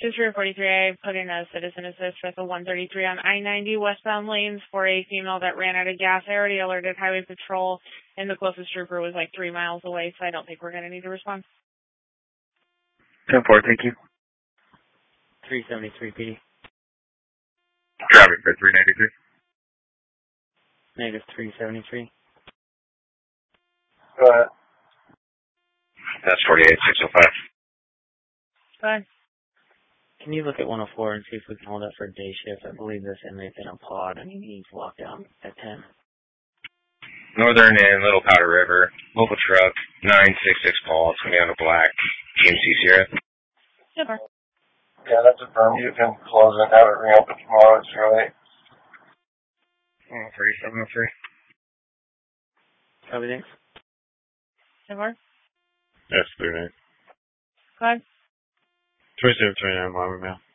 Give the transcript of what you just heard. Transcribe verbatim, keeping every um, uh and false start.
Just for forty-three, I put in a citizen assist with a one thirty-three on I ninety westbound lanes for a female that ran out of gas. I already alerted Highway Patrol, and the closest trooper was like three miles away, so I don't think we're going to need a response. ten four, thank you. three seventy-three P D. Traffic for three ninety-three. Negative three seventy-three. Go ahead. That's forty-eight six oh five. Go ahead. Can you look at one oh four and see if we can hold up for day shift? I believe this inmate's in a pod and he needs lockdown at ten. Northern and Little Powder River, local truck, nine six six call, it's going to be on a black G M C Sierra. Super. Yeah, that's a firm. You can close it, have it reopen tomorrow, it's really one oh three seven oh three. Copy, thanks. Super. That's three nine. Go ahead. twenty-seven twenty-nine, Marvin Mail.